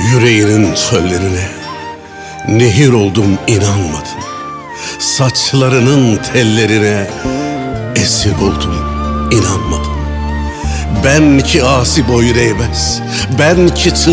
Yüreğinin çöllerine nehir oldum inanmadın. Saçlarının tellerine esir oldum inanmadın. Ben ki asi boy reybez, ben ki